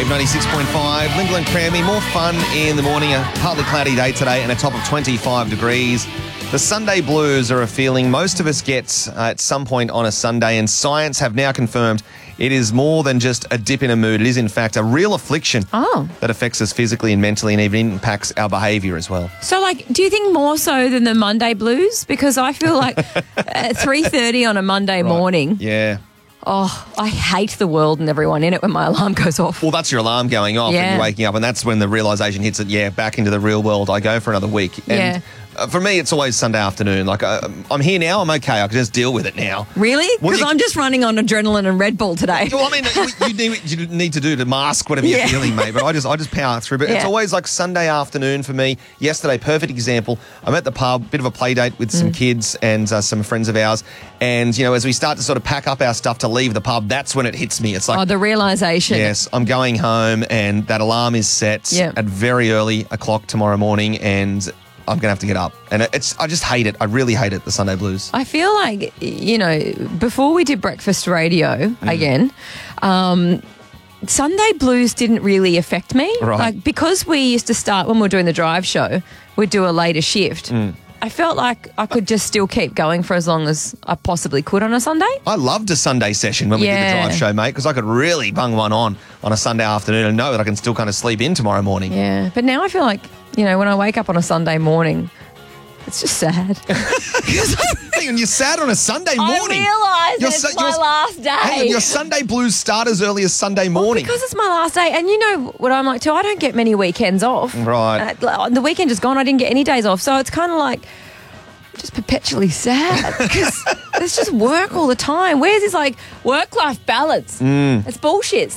Wave 96.5, Lingle and Crammy. More fun in the morning. A partly cloudy day today and a top of 25 degrees. The Sunday blues are a feeling most of us get at some point on a Sunday, and science have now confirmed it is more than just a dip in a mood. It is, in fact, a real affliction that affects us physically and mentally and even impacts our behaviour as well. So, do you think more so than the Monday blues? Because I feel like at 3:30 on a Monday morning... Yeah. Oh, I hate the world and everyone in it when my alarm goes off. Well, that's your alarm going off and you're waking up, and that's when the realisation hits that, back into the real world I go for another week. And for me, it's always Sunday afternoon. I'm here now, I'm okay, I can just deal with it now. Really? Because I'm just running on adrenaline and Red Bull today. Well, I mean, you need to do to mask whatever you're feeling, mate, but I just power through. But it's always like Sunday afternoon for me. Yesterday, perfect example. I'm at the pub, bit of a play date with some kids and some friends of ours, and, as we start to sort of pack up our stuff to leave the pub, that's when it hits me. It's like... the realisation. Yes, I'm going home and that alarm is set at very early o'clock tomorrow morning, and I'm going to have to get up. And I just hate it. I really hate it, the Sunday blues. I feel like, before we did breakfast radio again, Sunday blues didn't really affect me. Right. Because we used to start, when we were doing the drive show, we'd do a later shift. I felt like I could just still keep going for as long as I possibly could on a Sunday. I loved a Sunday session when we did the drive show, mate, because I could really bung one on a Sunday afternoon and know that I can still kind of sleep in tomorrow morning. Yeah, but now I feel like, when I wake up on a Sunday morning, it's just sad. Hang on, you're sad on a Sunday morning. I realise it's my last day. Hang on, your Sunday blues start as early as Sunday morning. Because it's my last day. And you know what I'm like too? I don't get many weekends off. Right. The weekend is gone. I didn't get any days off. So it's kind of like just perpetually sad because there's just work all the time. Where's this work-life balance? It's bullshit.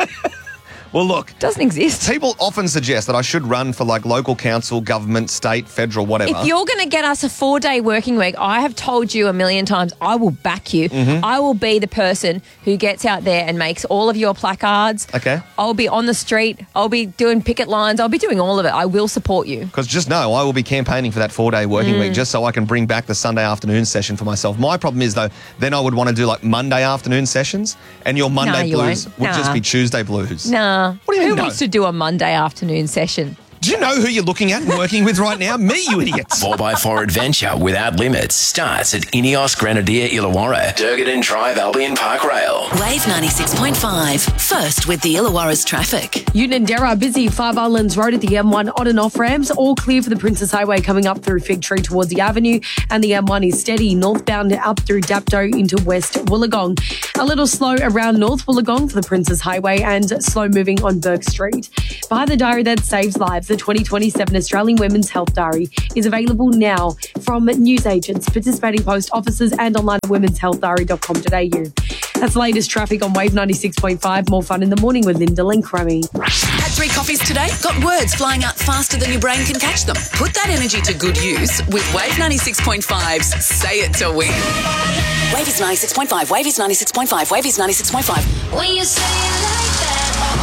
Well, look. Doesn't exist. People often suggest that I should run for local council, government, state, federal, whatever. If you're going to get us a 4-day working week, I have told you a million times, I will back you. I will be the person who gets out there and makes all of your placards. Okay. I'll be on the street. I'll be doing picket lines. I'll be doing all of it. I will support you. Because just know, I will be campaigning for that 4-day working week just so I can bring back the Sunday afternoon session for myself. My problem is, though, then I would want to do Monday afternoon sessions, and your Monday blues would just be Tuesday blues. Nah. What do you mean, Who wants to do a Monday afternoon session? Do you know who you're looking at and working with right now? Me, you idiots. 4x4 adventure without limits starts at Ineos Grenadier Illawarra, Durgadin Drive, Albion Park Rail. Wave 96.5. First with the Illawarra's traffic. Unanderra busy. Five Islands Road at the M1 on and off ramps. All clear for the Princess Highway coming up through Fig Tree towards the Avenue. And the M1 is steady northbound up through Dapto into West Wollongong. A little slow around North Wollongong for the Princess Highway and slow moving on Burke Street. By the diary that saves lives, the 2027 Australian Women's Health Diary is available now from newsagents, participating post offices and online at womenshealthdiary.com.au. That's the latest traffic on Wave 96.5. More fun in the morning with Linda and Crammy. Had 3 coffees today? Got words flying out faster than your brain can catch them? Put that energy to good use with Wave 96.5's Say It to Win. Wave is 96.5. Wave is 96.5. Wave is 96.5. When you say it like that,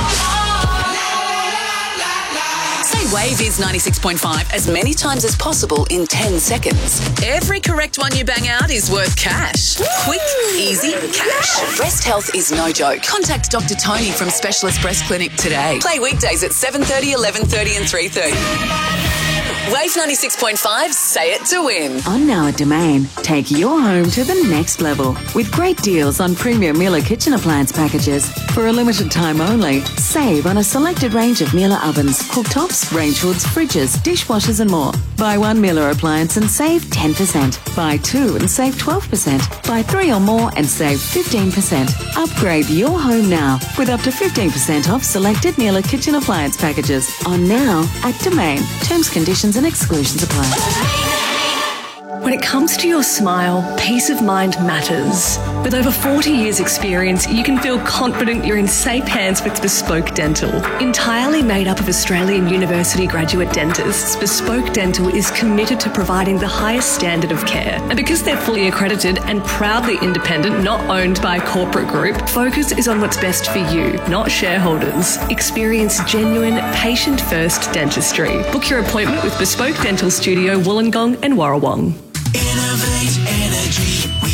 Say Wave is 96.5 as many times as possible in 10 seconds. Every correct one you bang out is worth cash. Quick, easy cash. Breast health is no joke. Contact Dr. Tony from Specialist Breast Clinic today. Play weekdays at 7:30, 11:30 and 3:30. Wave 96.5, say it to win. On now at Domain, take your home to the next level with great deals on premium Miele kitchen appliance packages. For a limited time only, save on a selected range of Miele ovens, cooktops, range hoods, fridges, dishwashers and more. Buy one Miele appliance and save 10%. Buy 2 and save 12%. Buy 3 or more and save 15%. Upgrade your home now with up to 15% off selected Miele kitchen appliance packages. On now at Domain. Terms, conditions and exclusions apply. When it comes to your smile, peace of mind matters. With over 40 years' experience, you can feel confident you're in safe hands with Bespoke Dental. Entirely made up of Australian university graduate dentists, Bespoke Dental is committed to providing the highest standard of care. And because they're fully accredited and proudly independent, not owned by a corporate group, focus is on what's best for you, not shareholders. Experience genuine, patient-first dentistry. Book your appointment with Bespoke Dental Studio, Wollongong and Warrawong. Innovate Energy. We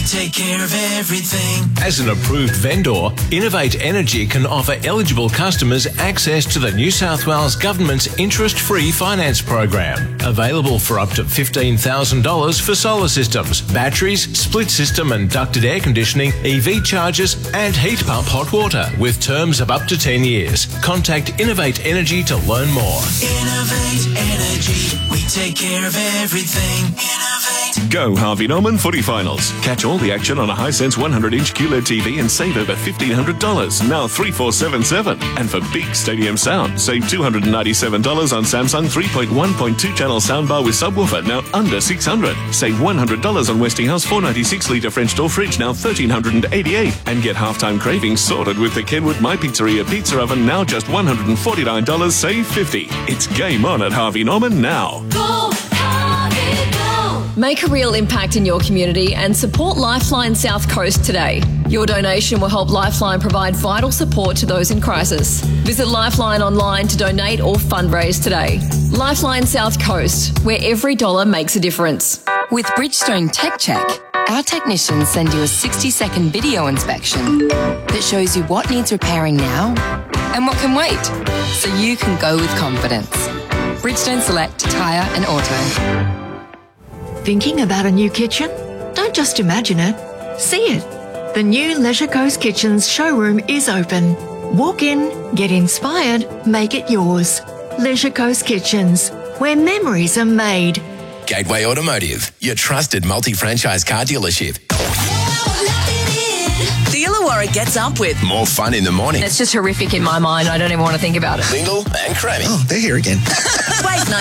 take care of everything. As an approved vendor, Innovate Energy can offer eligible customers access to the New South Wales Government's interest-free finance program, available for up to $15,000 for solar systems, batteries, split system and ducted air conditioning, EV chargers and heat pump hot water, with terms of up to 10 years. Contact Innovate Energy to learn more. Innovate Energy. We take care of everything. Innovate. Go Harvey Norman Footy Finals. Catch all the action on a Hisense 100-inch QLED TV and save over $1,500, now $3,477. And for big stadium sound, save $297 on Samsung 3.1.2 channel soundbar with subwoofer, now under $600. Save $100 on Westinghouse 496-litre French door fridge, now $1,388. And get halftime cravings sorted with the Kenwood My Pizzeria pizza oven, now just $149, save $50. It's game on at Harvey Norman now. Go, Harvey, go! Make a real impact in your community and support Lifeline South Coast today. Your donation will help Lifeline provide vital support to those in crisis. Visit Lifeline online to donate or fundraise today. Lifeline South Coast, where every dollar makes a difference. With Bridgestone Tech Check, our technicians send you a 60-second video inspection that shows you what needs repairing now and what can wait, so you can go with confidence. Bridgestone Select Tyre and Auto. Thinking about a new kitchen? Don't just imagine it, see it. The new Leisure Coast Kitchens showroom is open. Walk in, get inspired, make it yours. Leisure Coast Kitchens, where memories are made. Gateway Automotive, your trusted multi-franchise car dealership. The Illawarra gets up with More fun in the morning. It's just horrific in my mind. I don't even want to think about it. Lingle and Crammy. Oh, they're here again. Wave